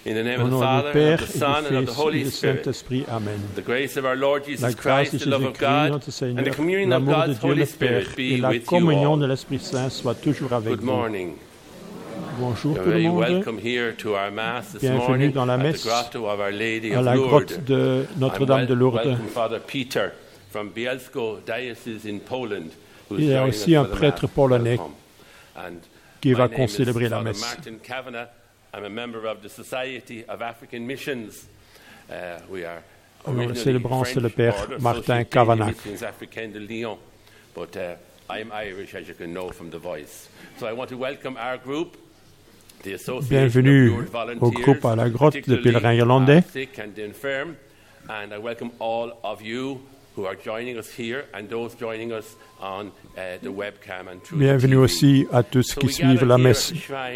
In the name Au of the nom Father, du Père and of the et Son, du and of the Fils et Holy du Spirit. Saint-Esprit. Amen. The grace of our Lord La Jesus grâce Christ, de the love of Jésus-Christ, God, notre and Seigneur, the communion of l'amour de God's Dieu Holy le Père Spirit et be la with you communion de all. l'Esprit Saint soit toujours avec Good vous. morning. Bonjour You're tout le very monde. welcome here to our Mass this Bienvenue morning dans la at the messe Grotto of Our Lady à of la Lourdes. grotte de Notre-Dame de Lourdes. Welcome Father Peter from Bielsko Diocese in Poland. who's Il y a joining aussi us un for the prêtre Mass. polonais Welcome. And qui my va name is concélébrer la Father messe. Martin Kavanagh. I'm a member of the Society of African Missions. We are Alors, le originally célébrant, c'est le French Père order, Martin Société des Kavanagh. Missions Africaines de Lyon. But I'm Irish, as you can know from the voice. So I want to welcome our group, the Association Bienvenue of Lourdes Volunteers, au groupe à la grotte de pèlerins irlandais. sick and infirm, and I welcome all of you who are joining us here and those joining us on the webcam and through Bienvenue the TV. aussi à tous So qui we suivent gather la here at messe the shrine